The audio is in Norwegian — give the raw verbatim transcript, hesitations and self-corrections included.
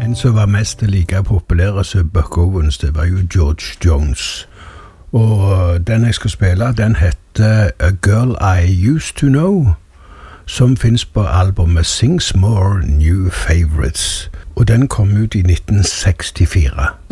En som var mest like populær som Buck Owens, det var jo George Jones. Og den jeg skal spille, den heter A Girl I Used To Know, som finnes på albumet Sings More New Favorites. Og den kom ut i nitten sekstifire.